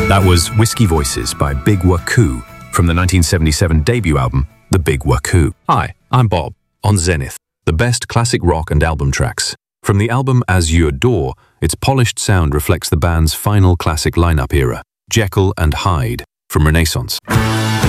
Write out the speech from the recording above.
That was Whiskey Voices by Big Waku from the 1977 debut album, The Big Waku. Hi, I'm Bob, on Zenith, the best classic rock and album tracks. From the album As You Adore, its polished sound reflects the band's final classic lineup era, Jekyll and Hyde from Renaissance.